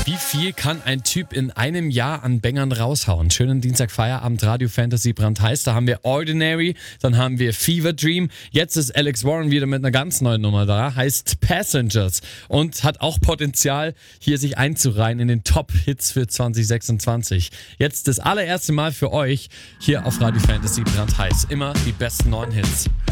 Wie viel kann ein Typ in einem Jahr an Bängern raushauen? Schönen Dienstag Feierabend, Radio Fantasy brandheiß. Da haben wir Ordinary, dann haben wir Fever Dream. Jetzt ist Alex Warren wieder mit einer ganz neuen Nummer da, heißt Passengers und hat auch Potenzial, hier sich einzureihen in den Top-Hits für 2026. Jetzt das allererste Mal für euch hier auf Radio Fantasy brandheiß. Immer die besten neuen Hits.